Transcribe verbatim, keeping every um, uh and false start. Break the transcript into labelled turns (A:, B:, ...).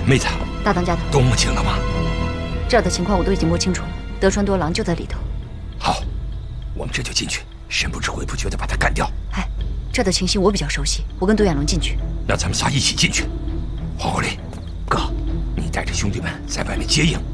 A: 妹子，
B: 大当家的，
A: 都摸清了吗？
B: 这儿的情况我都已经摸清楚了，德川多郎就在里头。
A: 好，我们这就进去，神不知鬼不觉地把他干掉。
B: 哎，这儿的情形我比较熟悉，我跟独眼龙进去。
A: 那咱们仨一起进去。黄国立，哥，你带着兄弟们在外面接应，